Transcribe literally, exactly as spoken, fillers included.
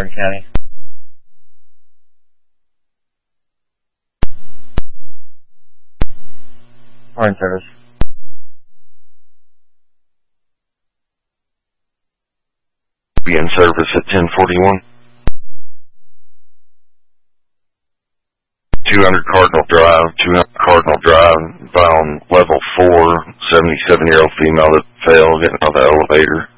County. Foreign service. Be in service at ten forty-one. two hundred Cardinal Drive, two hundred Cardinal Drive, found level four, seventy-seven-year-old female that fell getting out of the elevator.